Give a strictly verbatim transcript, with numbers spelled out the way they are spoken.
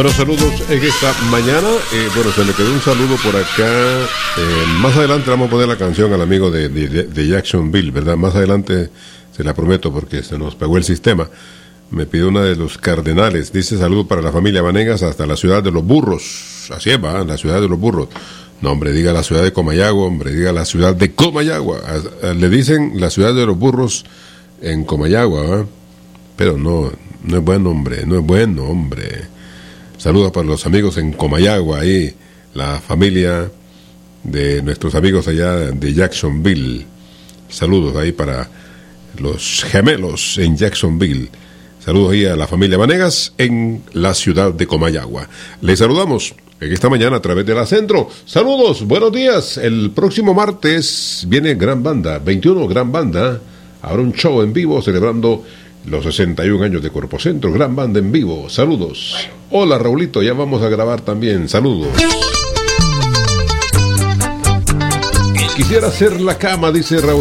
Bueno, saludos en esta mañana. Eh, bueno, se le quedó un saludo por acá. Eh, más adelante vamos a poner la canción al amigo de, de, de Jacksonville, ¿verdad? Más adelante se la prometo porque se nos pegó el sistema. Me pidió una de los Cardenales. Dice saludo para la familia Vanegas hasta la ciudad de los burros. Así es, va, la ciudad de los burros. No, hombre, diga la ciudad de Comayagua, hombre, diga la ciudad de Comayagua. A, a, le dicen la ciudad de los burros en Comayagua, ¿va? Pero no, no es buen nombre, no es buen nombre. Saludos para los amigos en Comayagua, ahí, la familia de nuestros amigos allá de Jacksonville. Saludos ahí para los gemelos en Jacksonville. Saludos ahí a la familia Vanegas en la ciudad de Comayagua. Les saludamos en esta mañana a través de la Centro. Saludos, buenos días. El próximo martes viene Gran Banda, veintiuno Gran Banda. Habrá un show en vivo celebrando los sesenta y un años de Corpo Centro, Gran Banda en vivo. Saludos. Hola, Raulito, ya vamos a grabar también. Saludos. Quisiera hacer la cama, dice Raúl.